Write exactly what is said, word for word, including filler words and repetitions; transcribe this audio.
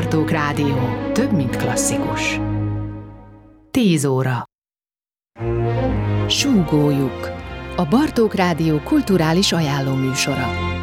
Bartók Rádió. Több, mint klasszikus. Tíz óra. Súgójuk. A Bartók Rádió kulturális ajánlóműsora.